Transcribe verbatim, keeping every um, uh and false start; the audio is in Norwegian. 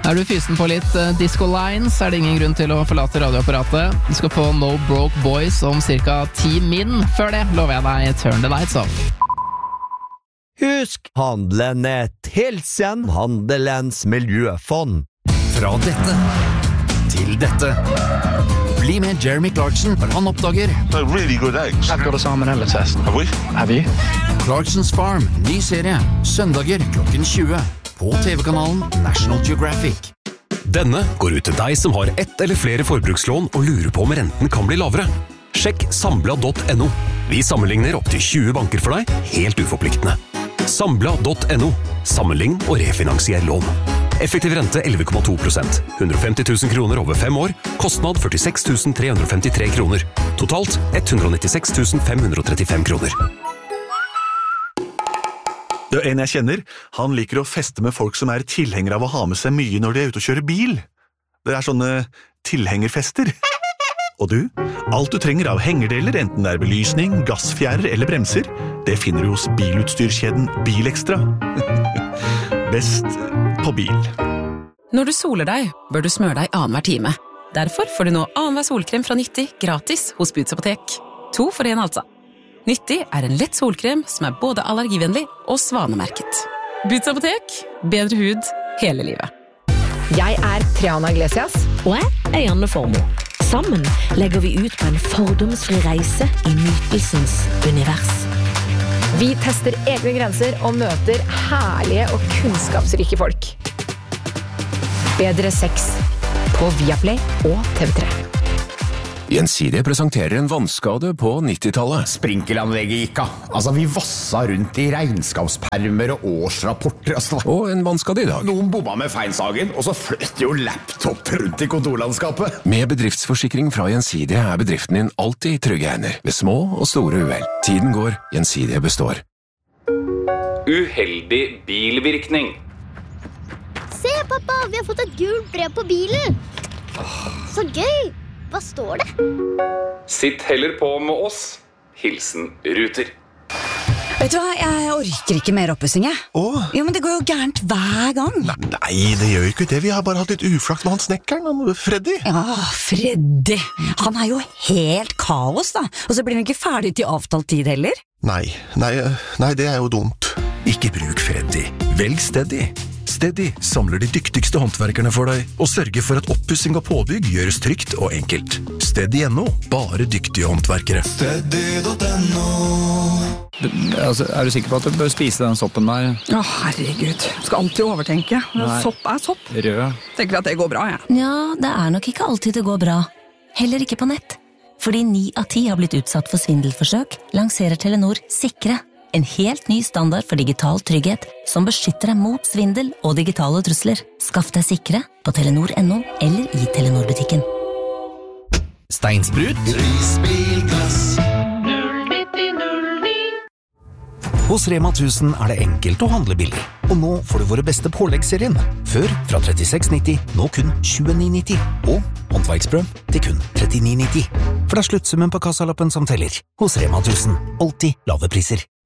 Er du fysen på litt uh, Disco Lines, er det ingen grunn til å forlate radioapparatet. Du skal få No Broke Boys om cirka ti min. Før det lover jeg deg Turn the Lights Off. Husk, handelen er hilsen Handelens miljøfond. Fra dette til dette. Bli med Jeremy Clarkson når han oppdager They're really good eggs. I've got a salmonella test. Have we? Have you? Clarksons Farm, ny serie, søndager klokken tjue. På T V-kanalen National Geographic. Denne går ut til deg som har ett eller flere forbrukslån og lurer på om renten kan bli lavere. Sjekk sambla punktum no. Vi sammenligner opp til tjue banker for deg, helt uforpliktende. sambla punktum no. Sammenlign og refinansier lån. Effektiv rente elleve komma to prosent. hundre og femti tusen kroner over fem år. Kostnad førtiseks tusen tre hundre og femtitre kroner. Totalt hundre og nittiseks tusen fem hundre og trettifem kroner. Det er en jeg kjenner, han liker å feste med folk som er tilhengere av å ha med seg mye når de er ute og kjører bil. Det er sånne tilhengerfester. Og du, alt du trenger av hengerdeler, enten det er belysning, gassfjærer eller bremser, det finner du hos bilutstyrkjeden Bilekstra. Best på bil. Når du soler deg, bør du smøre deg annenhver time. Derfor får du nå annenhver solkrem fra Nyttig gratis hos Boots Apotek. To for en altså. Nyttig er en lett solkrem som er både allergivennlig og svanemerket. Boots Apotek, bedre hud hele livet. Jeg er Triana Iglesias. Og jeg er Janne Formoe. Sammen legger vi ut på en fordomsfri reise i nytelsens univers. Vi tester egne grenser og møter herlige og kunnskapsrike folk. Bedre sex på Viaplay og T V tre. Gjensidige presenterer en vannskade på nittitallet. Sprinkelanlegget gikk av. Altså, vi vassa rundt i regnskapspermer og årsrapporter. Altså. Og en vannskade i dag. Noen bomma med feinsagen, og så flytter jo laptop rundt i kontorlandskapet. Med bedriftsforsikring fra Gjensidige er bedriften din alltid i trygge hender, ved små og store uhell. Tiden går, Gjensidige består. Uheldig bilvirkning. Se, pappa, vi har fått et gult brev på bilen. Så gøy! Hva står det? Sitt heller på med oss. Hilsen Ruter. Vet du hva, jeg orker ikke mer oppussing, jeg. Åh? Jo, men det går jo gærent hver gang. Nei, det gjør jo ikke det. Vi har bare hatt litt uflaks med han snekkeren, han Freddy. Ja, Freddy. Han er jo helt kaos, da. Og så blir han ikke ferdig til avtalt tid heller. Nei, nei, nei, det er jo dumt. Ikke bruk Freddy. Velg Steady. Steady samler de dyktigste håndverkerne for deg og sørger for at oppussing og påbygg gjøres trygt og enkelt. Steady punktum no. Bare dyktige håndverkere. Steady punktum no. Altså, er du sikker på at du bør spise den soppen der? Å, herregud. Skal alltid overtenke. Nei. Sopp er sopp. Rød. Tenker at det går bra, jeg. Ja, det er nok ikke alltid det går bra. Heller ikke på nett. Fordi ni av ti har blitt utsatt for svindelforsøk, lanserer Telenor Sikre. En helt ny standard for digital trygghet som beskytter deg mot svindel og digitale trusler. Skaff deg Sikre på telenor punktum no eller i Telenor-butikken. Steinsprut. Risbilglass. Hos Rema tusen er det enkelt å handle billig. Og nå får du våre beste påleggsserien. Før fra trettiseks nitti, nå kun tjueni nitti. Og håndverksbrød til kun trettini nitti. For det er sluttsummen på kassalappen som teller. Hos Rema tusen. Alltid lave priser.